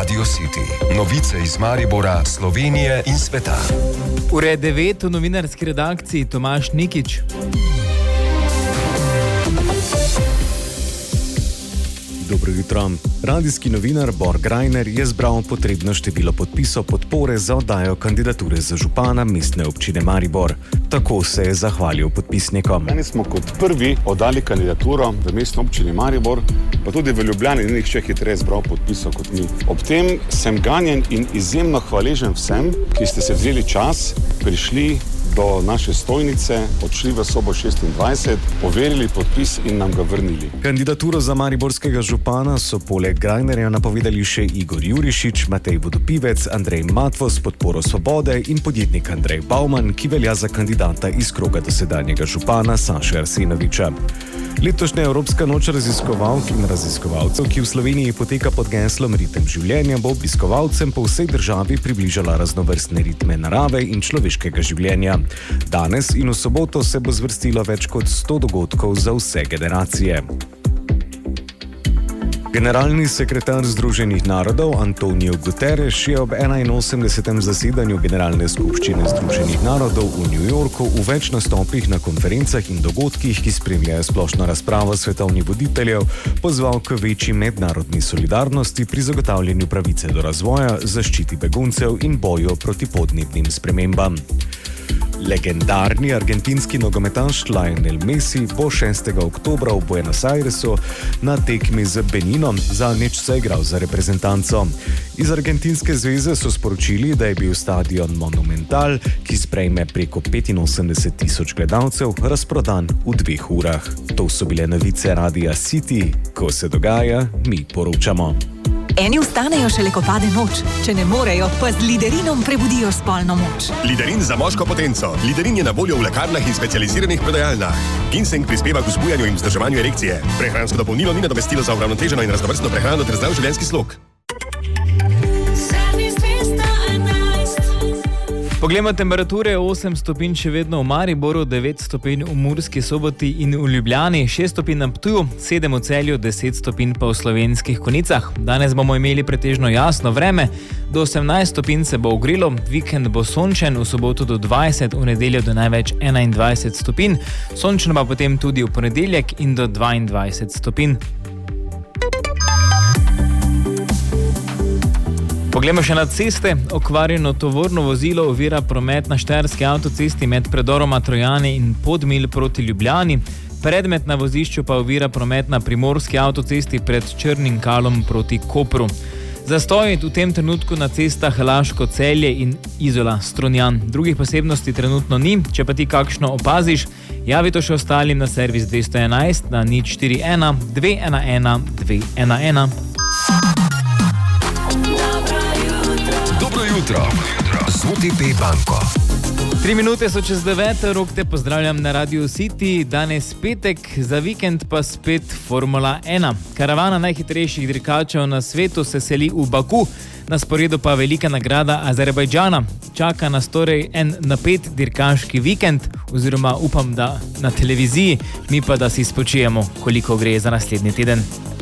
Radio City. Novice iz Maribora, Slovenije in sveta. Ure 9 v novinarski redakciji Tomaž Nikič. Dobro jutro. Radijski novinar Bor Grajner je zbral potrebno število podpisov podpore za oddajo kandidature za župana mestne občine Maribor. Tako se je zahvalil podpisnikom. Danes smo kot prvi oddali kandidaturo v mestni občini Maribor, pa tudi v Ljubljani ni nihče hitreje zbral podpisov kot mi. Ob tem sem ganjen in izjemno hvaležen vsem, ki ste se vzeli čas, prišli do naše stojnice, odšli v sobo 26, overili podpis in nam ga vrnili. Kandidaturo za mariborskega župana so poleg Grajnerja napovedali še Igor Jurišič, Matej Vodopivec, Andrej Matvo s podporo Svobode in podjetnik Andrej Bauman, ki velja za kandidata iz kroga dosedanjega župana Saše Arsenoviča. Letošnja Evropska noč raziskovalk in raziskovalcev, ki v Sloveniji poteka pod geslom Ritem življenja, bo obiskovalcem po vsej državi približala raznovrstne ritme narave in človeškega življenja. Danes in v soboto se bo zvrstilo več kot 100 dogodkov za vse generacije. Generalni sekretar Združenih narodov Antonio Guterres je ob 81. zasedanju Generalne skupščine Združenih narodov v New Yorku v več nastopih na konferencah in dogodkih, ki spremljajo splošno razpravo svetovnih voditeljev, pozval k večji mednarodni solidarnosti pri zagotavljanju pravice do razvoja, zaščiti beguncev in boju proti podnebnim spremembam. Legendarni argentinski nogometaš Lionel Messi bo 6. oktobra v Buenos Airesu na tekmi z Beninom zadnjič zaigral za reprezentanco. Iz Argentinske zveze so sporočili, da je bil stadion Monumental, ki sprejme preko 85,000 gledalcev, razprodan v 2 urah. To so bile novice Radia City. Ko se dogaja, mi poročamo. Eni vstanejo šele, ko pade noč. Če ne morejo, pa z Liderinom prebudijo spolno moč. Liderin za moško potenco. Liderin je na voljo v lekarnah in specializiranih prodajalnah. Ginseng prispeva k vzbujanju in vzdrževanju erekcije. Prehransko dopolnilo ni nadomestilo za uravnoteženo in raznovrstno prehrano ter zdrav življenjski slog. Poglejmo temperature, 8 stopinj še vedno v Mariboru, 9 stopinj v Murski Soboti in v Ljubljani, 6 stopinj na Ptuju, 7 v Celju, 10 stopinj pa v Slovenskih Konjicah. Danes bomo imeli pretežno jasno vreme, do 18 stopinj se bo ogrelo, vikend bo sončen, v soboto do 20, v nedeljo do največ 21 stopinj, sončno pa potem tudi v ponedeljek in do 22 stopinj. Poglejmo še na ceste. Okvarjeno tovorno vozilo ovira promet na štajerski avtocesti med predoroma Trojane in Podmilj proti Ljubljani. Predmet na vozišču pa ovira promet na primorski avtocesti pred Črnim Kalom proti Kopru. Zastoj v tem trenutku na cestah Laško Celje in Izola Strunjan. Drugih posebnosti trenutno ni, če pa ti kakšno opaziš, javi to še ostalim na servis 211 na 041 211 211. Jutro. Z OTP banko. 3 minute so čez 9, Rok te pozdravljam na Radio City. Danes petek, za vikend pa spet Formula 1. Karavana najhitrejših dirkačev na svetu se seli v Baku, na sporedu pa velika nagrada Azerbajdžana. Čaka nas torej en napet dirkaški vikend, oziroma upam, da na televiziji, mi pa da si spočijemo, koliko gre za naslednji teden.